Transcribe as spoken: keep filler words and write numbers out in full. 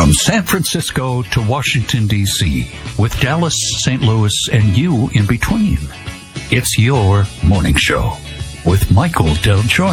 From San Francisco to Washington, D C, with Dallas, Saint Louis, and you in between. It's your morning show with Michael Del Joy.